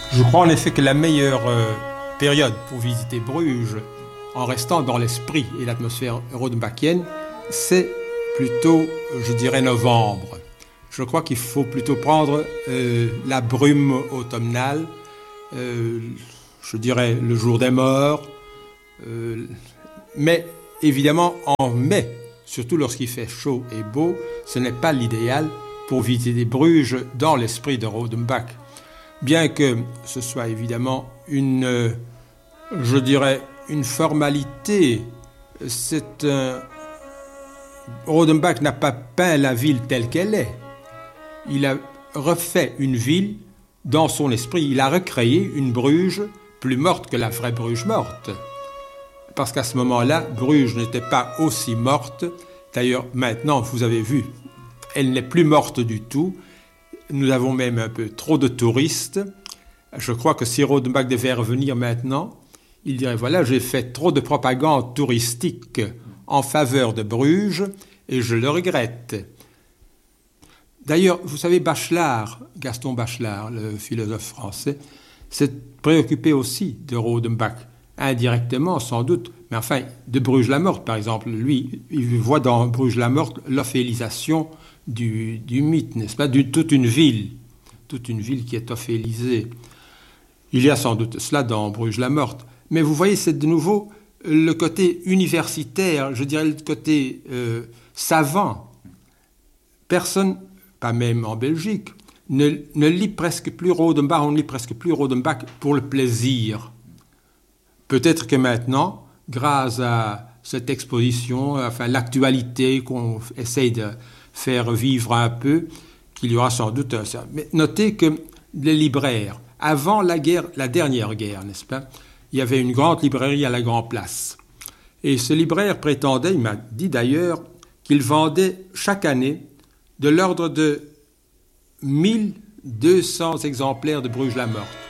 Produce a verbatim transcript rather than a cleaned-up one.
Je crois en effet que la meilleure euh, période pour visiter Bruges, en restant dans l'esprit et l'atmosphère rodenbachienne, c'est plutôt, je dirais, novembre. Je crois qu'il faut plutôt prendre euh, la brume automnale, euh, je dirais le jour des morts, euh, mais évidemment en mai, surtout lorsqu'il fait chaud et beau, ce n'est pas l'idéal pour visiter Bruges dans l'esprit de Rodenbach. Bien que ce soit évidemment une, euh, je dirais, une formalité, c'est un... Rodenbach n'a pas peint la ville telle qu'elle est. Il a refait une ville dans son esprit. Il a recréé une Bruges plus morte que la vraie Bruges morte. Parce qu'à ce moment-là, Bruges n'était pas aussi morte. D'ailleurs, maintenant, vous avez vu, elle n'est plus morte du tout. Nous avons même un peu trop de touristes. Je crois que si Rodenbach devait revenir maintenant, il dirait, voilà, j'ai fait trop de propagande touristique en faveur de Bruges et je le regrette. D'ailleurs, vous savez, Bachelard, Gaston Bachelard, le philosophe français, s'est préoccupé aussi de Rodenbach, indirectement sans doute, mais enfin, de Bruges-la-Morte, par exemple. Lui, il voit dans Bruges-la-Morte l'ophélisation du, du mythe, n'est-ce pas, de toute une ville, toute une ville qui est ophélisée. Il y a sans doute cela dans Bruges-la-Morte. Mais vous voyez, c'est de nouveau le côté universitaire, je dirais le côté euh, savant. Personne, pas même en Belgique, ne, ne lit presque plus Rodenbach, on ne lit presque plus Rodenbach pour le plaisir. Peut-être que maintenant, grâce à cette exposition, enfin l'actualité qu'on essaye de faire vivre un peu, qu'il y aura sans doute un... Mais notez que les libraires, avant la guerre, la dernière guerre, n'est-ce pas, il y avait une grande librairie à la Grand Place. Et ce libraire prétendait, il m'a dit d'ailleurs, qu'il vendait chaque année de l'ordre de mille deux cents exemplaires de Bruges-la-Morte.